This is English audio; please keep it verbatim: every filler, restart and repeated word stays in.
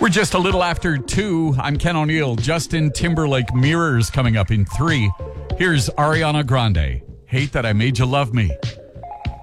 We're just a little after two. I'm Ken O'Neill. Justin Timberlake Mirrors coming up in three. Here's Ariana Grande. Hate That I Made You Love Me.